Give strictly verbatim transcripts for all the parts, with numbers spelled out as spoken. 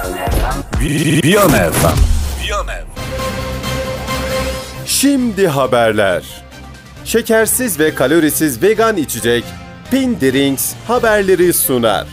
Viyana F M. Şimdi haberler. Şekersiz ve kalorisiz vegan içecek Pindirinks haberleri sunar.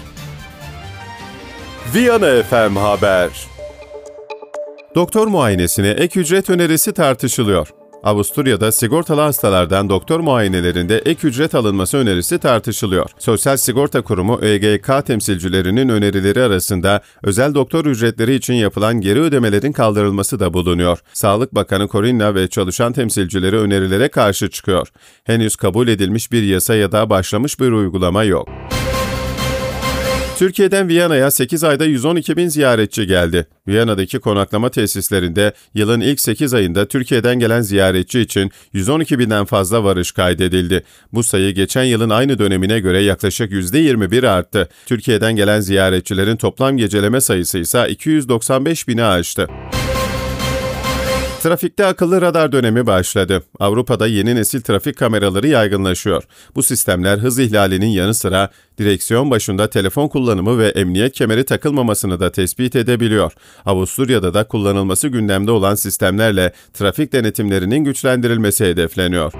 Viyana F M Haber. Doktor muayenesine ek ücret önerisi tartışılıyor. Avusturya'da sigortalı hastalardan doktor muayenelerinde ek ücret alınması önerisi tartışılıyor. Sosyal Sigorta Kurumu E G K temsilcilerinin önerileri arasında özel doktor ücretleri için yapılan geri ödemelerin kaldırılması da bulunuyor. Sağlık Bakanı Corinna ve çalışan temsilcileri önerilere karşı çıkıyor. Henüz kabul edilmiş bir yasa ya da başlamış bir uygulama yok. Türkiye'den Viyana'ya sekiz ayda yüz on iki bin ziyaretçi geldi. Viyana'daki konaklama tesislerinde yılın ilk sekiz ayında Türkiye'den gelen ziyaretçi için yüz on iki binden fazla varış kaydedildi. Bu sayı geçen yılın aynı dönemine göre yaklaşık yüzde yirmi bir arttı. Türkiye'den gelen ziyaretçilerin toplam geceleme sayısı ise iki yüz doksan beş bini aştı. Trafikte akıllı radar dönemi başladı. Avrupa'da yeni nesil trafik kameraları yaygınlaşıyor. Bu sistemler hız ihlalinin yanı sıra direksiyon başında telefon kullanımı ve emniyet kemeri takılmamasını da tespit edebiliyor. Avusturya'da da kullanılması gündemde olan sistemlerle trafik denetimlerinin güçlendirilmesi hedefleniyor.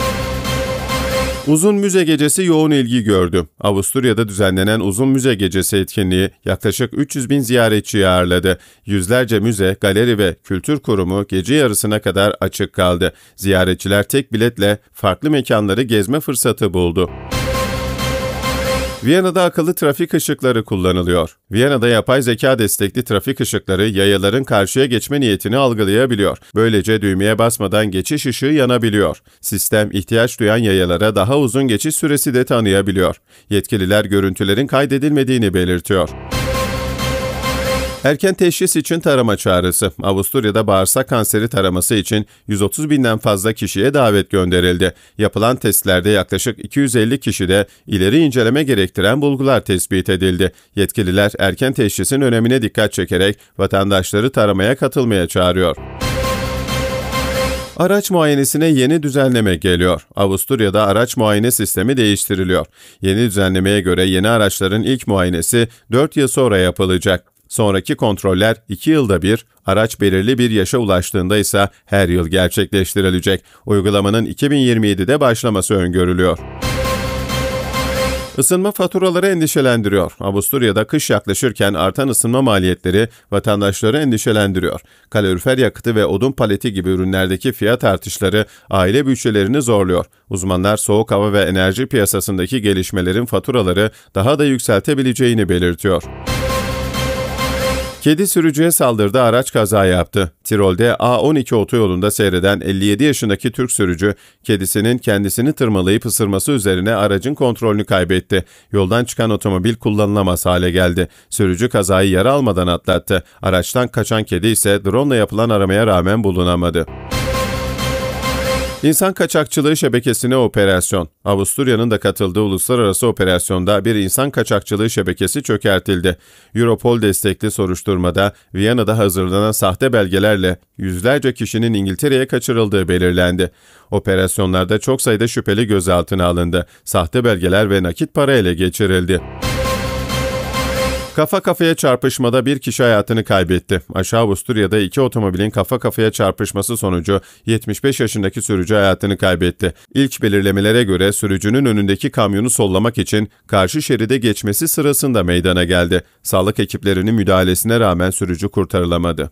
Uzun Müze Gecesi yoğun ilgi gördü. Avusturya'da düzenlenen Uzun Müze Gecesi etkinliği yaklaşık üç yüz bin ziyaretçiyi ağırladı. Yüzlerce müze, galeri ve kültür kurumu gece yarısına kadar açık kaldı. Ziyaretçiler tek biletle farklı mekanları gezme fırsatı buldu. Viyana'da akıllı trafik ışıkları kullanılıyor. Viyana'da yapay zeka destekli trafik ışıkları yayaların karşıya geçme niyetini algılayabiliyor. Böylece düğmeye basmadan geçiş ışığı yanabiliyor. Sistem ihtiyaç duyan yayalara daha uzun geçiş süresi de tanıyabiliyor. Yetkililer görüntülerin kaydedilmediğini belirtiyor. Erken teşhis için tarama çağrısı. Avusturya'da bağırsak kanseri taraması için yüz otuz binden fazla kişiye davet gönderildi. Yapılan testlerde yaklaşık iki yüz elli kişide ileri inceleme gerektiren bulgular tespit edildi. Yetkililer erken teşhisin önemine dikkat çekerek vatandaşları taramaya katılmaya çağırıyor. Araç muayenesine yeni düzenleme geliyor. Avusturya'da araç muayene sistemi değiştiriliyor. Yeni düzenlemeye göre yeni araçların ilk muayenesi dört yıl sonra yapılacak. Sonraki kontroller iki yılda bir, araç belirli bir yaşa ulaştığında ise her yıl gerçekleştirilecek. Uygulamanın iki bin yirmi yedide başlaması öngörülüyor. Isınma faturaları endişelendiriyor. Avusturya'da kış yaklaşırken artan ısınma maliyetleri vatandaşları endişelendiriyor. Kalorifer yakıtı ve odun paleti gibi ürünlerdeki fiyat artışları aile bütçelerini zorluyor. Uzmanlar soğuk hava ve enerji piyasasındaki gelişmelerin faturaları daha da yükseltebileceğini belirtiyor. Kedi sürücüye saldırdı, araç kaza yaptı. Tirol'de A on iki otoyolunda seyreden elli yedi yaşındaki Türk sürücü, kedisinin kendisini tırmalayıp ısırması üzerine aracın kontrolünü kaybetti. Yoldan çıkan otomobil kullanılamaz hale geldi. Sürücü kazayı yara almadan atlattı. Araçtan kaçan kedi ise drone ile yapılan aramaya rağmen bulunamadı. İnsan kaçakçılığı şebekesine operasyon. Avusturya'nın da katıldığı uluslararası operasyonda bir insan kaçakçılığı şebekesi çökertildi. Europol destekli soruşturmada Viyana'da hazırlanan sahte belgelerle yüzlerce kişinin İngiltere'ye kaçırıldığı belirlendi. Operasyonlarda çok sayıda şüpheli gözaltına alındı. Sahte belgeler ve nakit para ele geçirildi. Kafa kafaya çarpışmada bir kişi hayatını kaybetti. Aşağı Avusturya'da iki otomobilin kafa kafaya çarpışması sonucu yetmiş beş yaşındaki sürücü hayatını kaybetti. İlk belirlemelere göre sürücünün önündeki kamyonu sollamak için karşı şeride geçmesi sırasında meydana geldi. Sağlık ekiplerinin müdahalesine rağmen sürücü kurtarılamadı.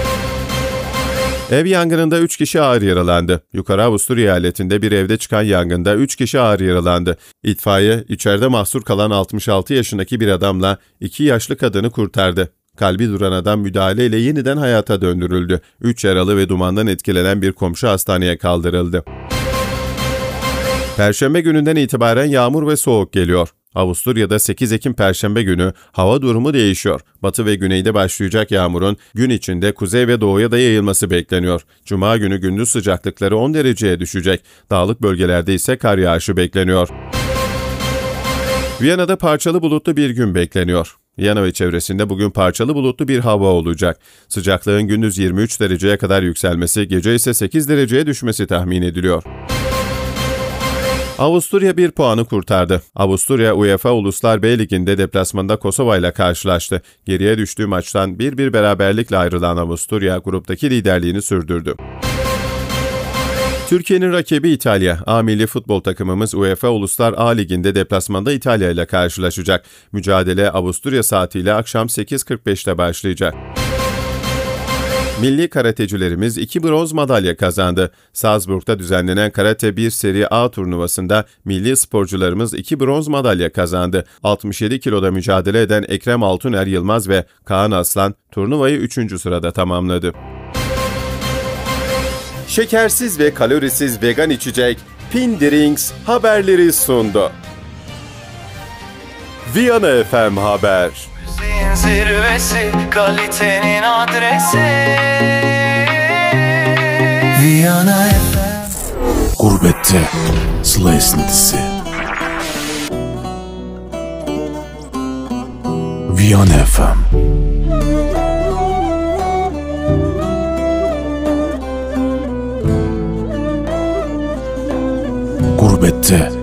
Ev yangınında üç kişi ağır yaralandı. Yukarı Avusturya eyaletinde bir evde çıkan yangında üç kişi ağır yaralandı. İtfaiye, içeride mahsur kalan altmış altı yaşındaki bir adamla iki yaşlı kadını kurtardı. Kalbi duran adam müdahaleyle yeniden hayata döndürüldü. üç yaralı ve dumandan etkilenen bir komşu hastaneye kaldırıldı. Perşembe gününden itibaren yağmur ve soğuk geliyor. Avusturya'da sekiz Ekim Perşembe günü hava durumu değişiyor. Batı ve güneyde başlayacak yağmurun gün içinde kuzey ve doğuya da yayılması bekleniyor. Cuma günü gündüz sıcaklıkları on dereceye düşecek. Dağlık bölgelerde ise kar yağışı bekleniyor. Viyana'da parçalı bulutlu bir gün bekleniyor. Viyana ve çevresinde bugün parçalı bulutlu bir hava olacak. Sıcaklığın gündüz yirmi üç dereceye kadar yükselmesi, gece ise sekiz dereceye düşmesi tahmin ediliyor. Avusturya bir puanı kurtardı. Avusturya UEFA Uluslar B Ligi'nde deplasmanda Kosova ile karşılaştı. Geriye düştüğü maçtan bir bir beraberlikle ayrılan Avusturya gruptaki liderliğini sürdürdü. Türkiye'nin rakibi İtalya. A milli futbol takımımız UEFA Uluslar A Ligi'nde deplasmanda İtalya ile karşılaşacak. Mücadele Avusturya saatiyle akşam sekiz kırk beşte başlayacak. Milli karatecilerimiz iki bronz madalya kazandı. Salzburg'da düzenlenen Karate bir Seri A turnuvasında milli sporcularımız iki bronz madalya kazandı. altmış yedi kiloda mücadele eden Ekrem Altuner Yılmaz ve Kaan Aslan turnuvayı üçüncü sırada tamamladı. Şekersiz ve kalorisiz vegan içecek Pindrinks haberleri sundu. Viyana F M Haber. Zirvesi, kalitenin adresi Viyana F M. Gurbette Sıla esintisi. Viyana F M. Gurbette